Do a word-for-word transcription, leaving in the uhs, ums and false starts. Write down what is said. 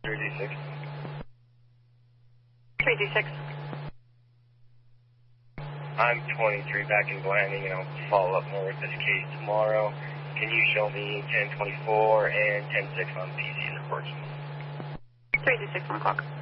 three D six. three D six. I'm twenty-three back in Blanding, and I'll follow up more with this case tomorrow. Can you show me ten twenty-four and ten six on P C reports? three D six, one o'clock.